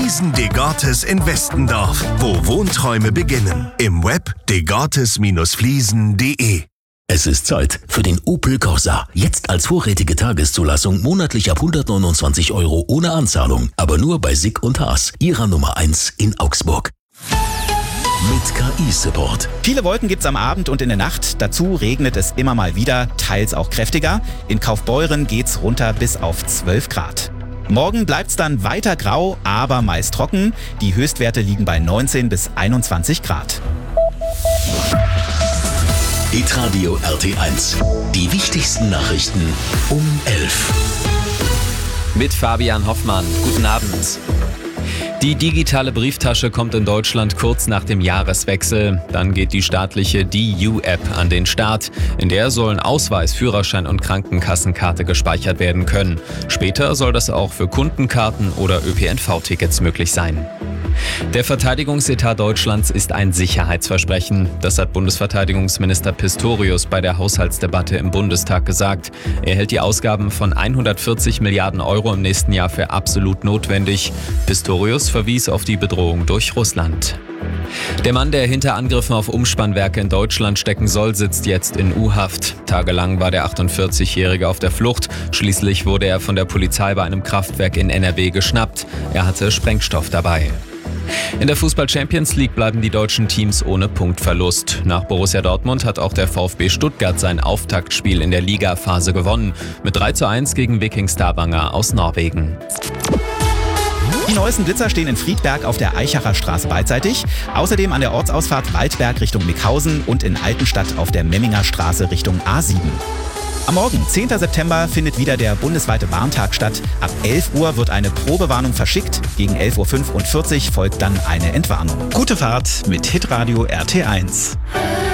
Fliesen-Degartes in Westendorf, wo Wohnträume beginnen. Im Web degartes-fliesen.de. Es ist Zeit für den Opel Corsa. Jetzt als vorrätige Tageszulassung monatlich ab 129 € ohne Anzahlung. Aber nur bei Sick und Haas, ihrer Nummer 1 in Augsburg. Mit KI-Support. Viele Wolken gibt's am Abend und in der Nacht. Dazu regnet es immer mal wieder, teils auch kräftiger. In Kaufbeuren geht's runter bis auf 12 Grad. Morgen bleibt's dann weiter grau, aber meist trocken. Die Höchstwerte liegen bei 19 bis 21 Grad. Hitradio RT1. Die wichtigsten Nachrichten um 11. Mit Fabian Hoffmann. Guten Abend. Die digitale Brieftasche kommt in Deutschland kurz nach dem Jahreswechsel. Dann geht die staatliche DU-App an den Start. In der sollen Ausweis, Führerschein und Krankenkassenkarte gespeichert werden können. Später soll das auch für Kundenkarten oder ÖPNV-Tickets möglich sein. Der Verteidigungsetat Deutschlands ist ein Sicherheitsversprechen. Das hat Bundesverteidigungsminister Pistorius bei der Haushaltsdebatte im Bundestag gesagt. Er hält die Ausgaben von 140 Milliarden € im nächsten Jahr für absolut notwendig. Pistorius verwies auf die Bedrohung durch Russland. Der Mann, der hinter Angriffen auf Umspannwerke in Deutschland stecken soll, sitzt jetzt in U-Haft. Tagelang war der 48-Jährige auf der Flucht. Schließlich wurde er von der Polizei bei einem Kraftwerk in NRW geschnappt. Er hatte Sprengstoff dabei. In der Fußball-Champions League bleiben die deutschen Teams ohne Punktverlust. Nach Borussia Dortmund hat auch der VfB Stuttgart sein Auftaktspiel in der Ligaphase gewonnen. Mit 3:1 gegen Viking Stavanger aus Norwegen. Die neuesten Blitzer stehen in Friedberg auf der Eichacher Straße beidseitig. Außerdem an der Ortsausfahrt Waldberg Richtung Mickhausen und in Altenstadt auf der Memminger Straße Richtung A7. Am Morgen, 10. September, findet wieder der bundesweite Warntag statt. Ab 11 Uhr wird eine Probewarnung verschickt. Gegen 11:45 Uhr folgt dann eine Entwarnung. Gute Fahrt mit Hitradio RT1.